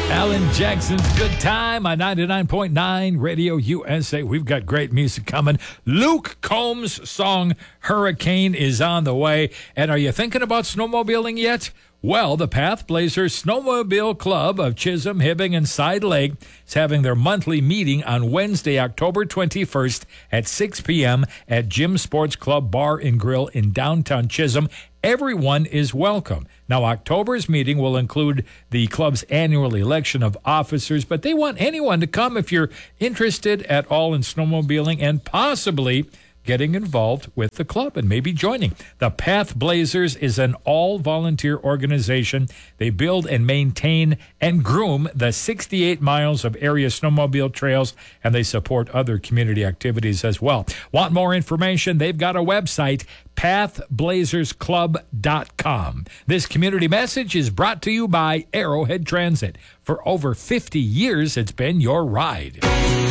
Alan Jackson's Good Time on 99.9 Radio USA. We've got great music coming. Luke Combs' song Hurricane is on the way. And are you thinking about snowmobiling yet? Well, the Path Blazers Snowmobile Club of Chisholm, Hibbing, and Side Lake is having their monthly meeting on Wednesday, October 21st at 6 p.m. at Jim Sports Club Bar and Grill in downtown Chisholm. Everyone is welcome. Now, October's meeting will include the club's annual election of officers, but they want anyone to come if you're interested at all in snowmobiling and possibly getting involved with the club and maybe joining. The Path Blazers is an all-volunteer organization. They build and maintain and groom the 68 miles of area snowmobile trails, and they support other community activities as well. Want more information? They've got a website, pathblazersclub.com. This community message is brought to you by Arrowhead Transit. For over 50 years, it's been your ride.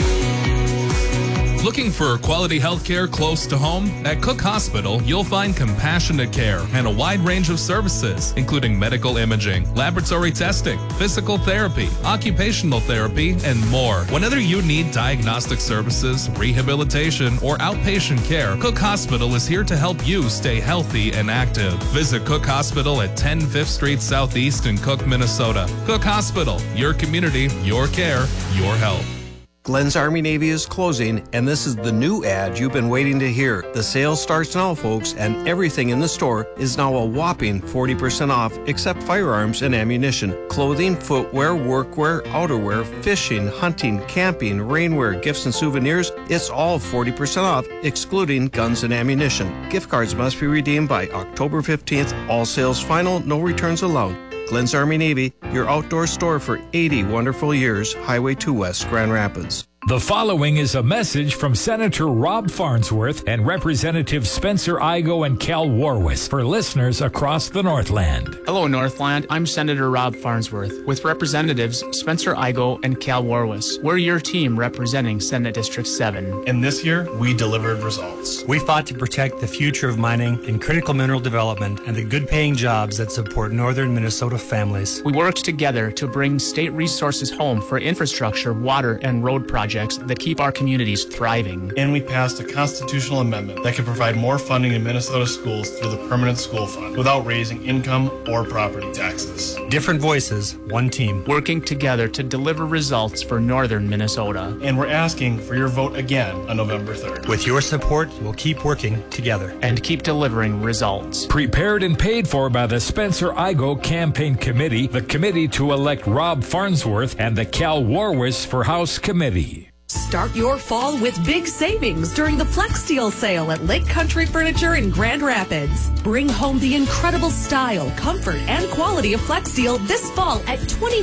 Looking for quality health care close to home? At Cook Hospital, you'll find compassionate care and a wide range of services, including medical imaging, laboratory testing, physical therapy, occupational therapy, and more. Whenever you need diagnostic services, rehabilitation, or outpatient care, Cook Hospital is here to help you stay healthy and active. Visit Cook Hospital at 10 5th Street Southeast in Cook, Minnesota. Cook Hospital, your community, your care, your health. Glenn's Army Navy is closing, and this is the new ad you've been waiting to hear. The sale starts now, folks, and everything in the store is now a whopping 40% off, except firearms and ammunition. Clothing, footwear, workwear, outerwear, fishing, hunting, camping, rainwear, gifts and souvenirs, it's all 40% off, excluding guns and ammunition. Gift cards must be redeemed by October 15th. All sales final, no returns allowed. Glenn's Army Navy, your outdoor store for 80 wonderful years. Highway 2 West, Grand Rapids. The following is a message from Senator Rob Farnsworth and Representatives Spencer Igoe and Cal Warwis for listeners across the Northland. Hello, Northland. I'm Senator Rob Farnsworth with Representatives Spencer Igoe and Cal Warwis. We're your team representing Senate District 7. And this year, we delivered results. We fought to protect the future of mining and critical mineral development and the good-paying jobs that support northern Minnesota families. We worked together to bring state resources home for infrastructure, water, and road projects that keep our communities thriving. And we passed a constitutional amendment that can provide more funding in Minnesota schools through the Permanent School Fund without raising income or property taxes. Different voices, one team. Working together to deliver results for northern Minnesota. And we're asking for your vote again on November 3rd. With your support, we'll keep working together. And keep delivering results. Prepared and paid for by the Spencer Igoe Campaign Committee, the committee to elect Rob Farnsworth, and the Cal Warwis for House Committee. Start your fall with big savings during the Flex Steel sale at Lake Country Furniture in Grand Rapids. Bring home the incredible style, comfort, and quality of Flex Steel this fall at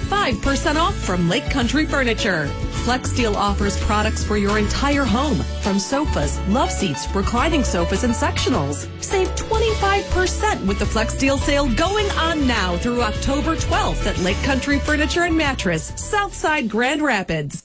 25% off from Lake Country Furniture. Flex Steel offers products for your entire home, from sofas, love seats, reclining sofas, and sectionals. Save 25% with the Flex Steel sale going on now through October 12th at Lake Country Furniture and Mattress, Southside Grand Rapids.